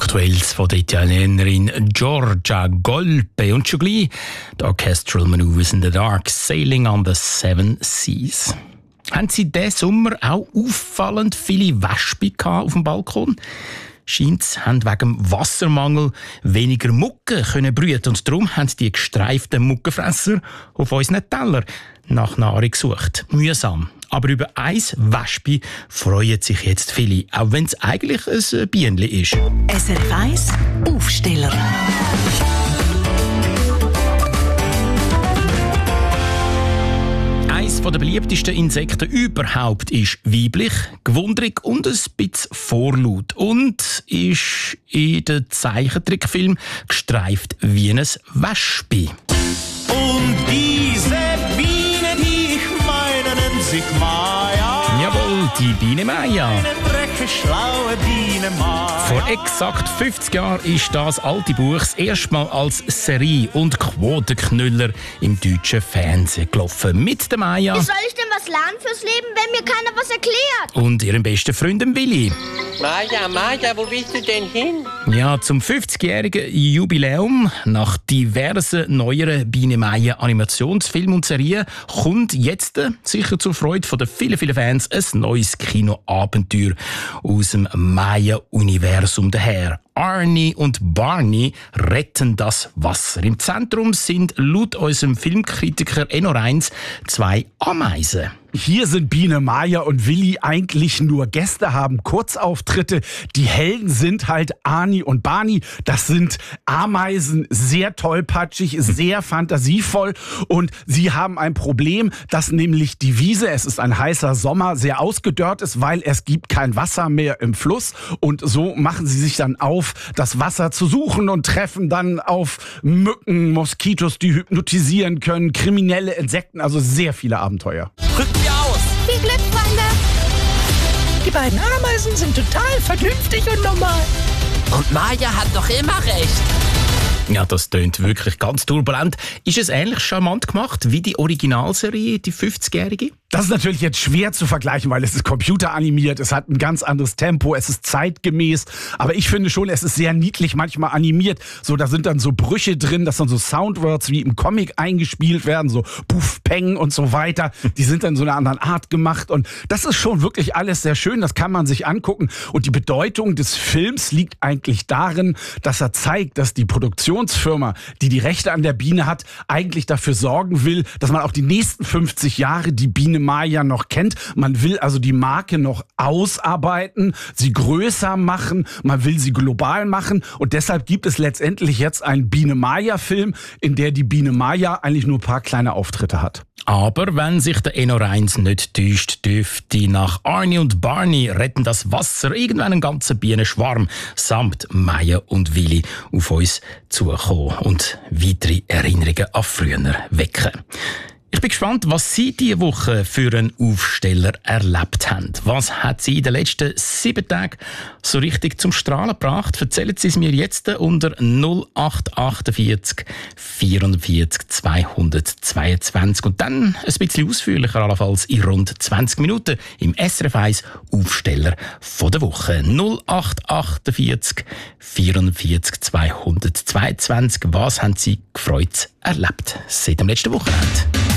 Aktuelles von der Italienerin Giorgia Golpe und schon gleich die Orchestral Maneuvers in the Dark, Sailing on the Seven Seas. Haben Sie diesen Sommer auch auffallend viele Wespen auf dem Balkon? Scheint es, haben wegen dem Wassermangel weniger Mucken können brüten und darum haben die gestreiften Muckenfresser auf unseren Teller nach Nahrung gesucht. Mühsam. Aber über ein Wespe freuen sich jetzt viele, auch wenn es eigentlich ein Bienenli ist. SRF 1 Aufsteller. Eines der beliebtesten Insekten überhaupt ist weiblich, gewundrig und ein bisschen vorlaut. Und ist in den Zeichentrickfilm gestreift wie ein Wespe. Und diese Biene, die ich meine, nennt sich Maya. Jawohl, die Biene Maya. Eine freche, schlaue Biene Maya. Vor exakt 50 Jahren ist das alte Buch das erste Mal als Serie und Quotenknüller im deutschen Fernsehen gelaufen. Mit der Maya. Wie soll ich denn was lernen fürs Leben, wenn mir keiner was erklärt? Und ihrem besten Freund Willi. Maya, wo bist du denn hin? Ja, zum 50-jährigen Jubiläum nach diversen neueren Biene Maya Animationsfilmen und Serien kommt jetzt sicher zur Freude der vielen Fans ein neues Kinoabenteuer aus dem Maya-Universum daher. Arnie und Barney retten das Wasser. Im Zentrum sind laut unserem Filmkritiker Enno Reins zwei Ameisen. Hier sind Biene Maya und Willi eigentlich nur Gäste, haben Kurzauftritte. Die Helden sind halt Arnie und Barney. Das sind Ameisen, sehr tollpatschig, sehr fantasievoll. Und sie haben ein Problem, dass nämlich die Wiese, es ist ein heißer Sommer, sehr ausgedörrt ist, weil es gibt kein Wasser mehr im Fluss. Und so machen sie sich dann auf, das Wasser zu suchen und treffen dann auf Mücken, Moskitos, die hypnotisieren können, kriminelle Insekten, also sehr viele Abenteuer. Rückt mir aus! Viel Glück, Freunde! Die beiden Ameisen sind total vernünftig und normal. Und Maya hat doch immer recht. Ja, das tönt wirklich ganz turbulent. Ist es ähnlich charmant gemacht wie die Originalserie, die 50-jährige? Das ist natürlich jetzt schwer zu vergleichen, weil es ist computeranimiert, es hat ein ganz anderes Tempo, es ist zeitgemäß. Aber ich finde schon, es ist sehr niedlich manchmal animiert. So, da sind dann so Brüche drin, dass dann so Soundwords wie im Comic eingespielt werden, so Puff, Peng und so weiter. Die sind dann so einer anderen Art gemacht. Und das ist schon wirklich alles sehr schön, das kann man sich angucken. Und die Bedeutung des Films liegt eigentlich darin, dass er zeigt, dass die Produktionsfirma, die die Rechte an der Biene hat, eigentlich dafür sorgen will, dass man auch die nächsten 50 Jahre die Biene Maya noch kennt. Man will also die Marke noch ausarbeiten, sie größer machen, man will sie global machen und deshalb gibt es letztendlich jetzt einen Biene Maya Film, in der die Biene Maya eigentlich nur ein paar kleine Auftritte hat. Aber wenn sich der Enno Reins nicht täuscht, dürfte nach Arnie und Barney retten das Wasser irgendwann einen ganzen Bienenschwarm samt Maya und Willi auf uns zukommen und weitere Erinnerungen an früher wecken. Ich bin gespannt, was Sie diese Woche für einen Aufsteller erlebt haben. Was hat Sie in den letzten 7 Tagen so richtig zum Strahlen gebracht? Erzählen Sie es mir jetzt unter 0848 44 222 und dann ein bisschen ausführlicher, allenfalls in rund 20 Minuten im SRF 1 Aufsteller von der Woche. 0848 44 222. Was haben Sie gefreut erlebt seit dem letzten Wochenende?